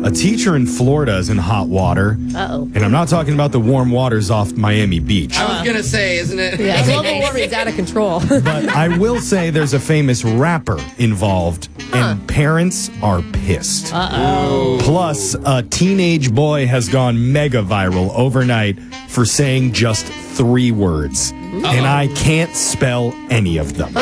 A teacher in Florida is in hot water. Uh-oh. And I'm not talking about the warm waters off Miami Beach. I was going to say, isn't it? Yeah, global warming's out of control. But I will say there's a famous rapper involved, and parents are pissed. Uh-oh. Plus, a teenage boy has gone mega viral overnight for saying just 3 words. And I can't spell any of them.